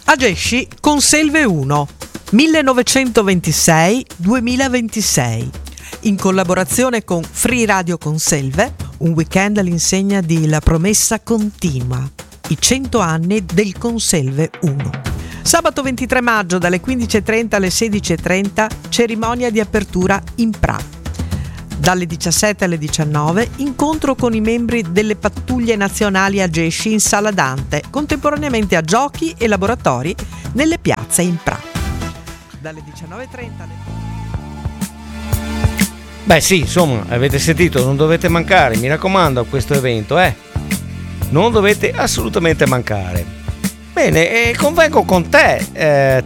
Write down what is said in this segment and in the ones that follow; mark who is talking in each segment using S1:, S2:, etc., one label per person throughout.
S1: Agesci Conselve 1, 1926-2026, in collaborazione con Free Radio Conselve, un weekend all'insegna di La Promessa Continua, i 100 anni del Conselve 1. Sabato 23 maggio dalle 15.30 alle 16.30, cerimonia di apertura in Pra. Dalle 17 alle 19, incontro con i membri delle pattuglie nazionali Agesci in Sala Dante, contemporaneamente a giochi e laboratori nelle piazze in Pra. Dalle 19.30 alle...
S2: Beh sì, insomma, avete sentito, non dovete mancare, mi raccomando, a questo evento, non dovete assolutamente mancare. Bene, convengo con te,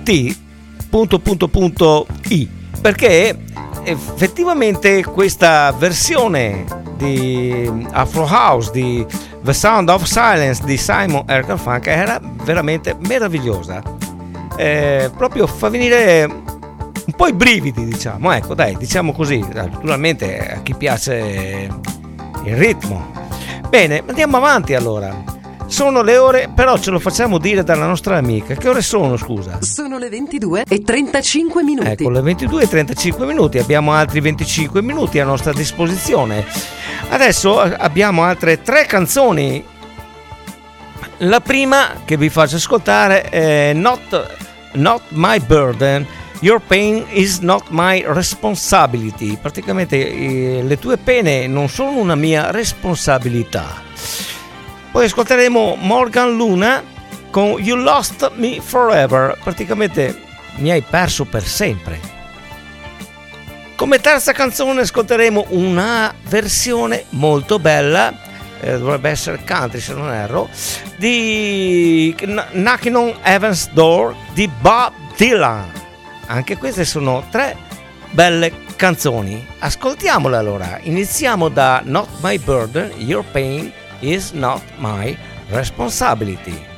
S2: T.I, perché effettivamente questa versione di Afro House di The Sound of Silence di Simon & Garfunkel era veramente meravigliosa, proprio fa venire un po' i brividi, diciamo, ecco, dai, diciamo così, naturalmente a chi piace il ritmo. Bene, andiamo avanti allora. Sono le ore, però ce lo facciamo dire dalla nostra amica. Che ore sono, scusa?
S3: Sono le 22:35.
S2: Ecco, le 22:35. Abbiamo altri 25 minuti a nostra disposizione. Adesso abbiamo altre 3 canzoni. La prima che vi faccio ascoltare è Not My Burden, Your Pain Is Not My Responsibility. Praticamente le tue pene non sono una mia responsabilità. Poi ascolteremo Morgan Luna con You Lost Me Forever, praticamente mi hai perso per sempre. Come terza canzone ascolteremo una versione molto bella, dovrebbe essere country se non erro, di Knocking on Heaven's Door di Bob Dylan. Anche queste sono 3 belle canzoni, ascoltiamole allora. Iniziamo da Not My Burden, Your Pain Is Not My Responsibility.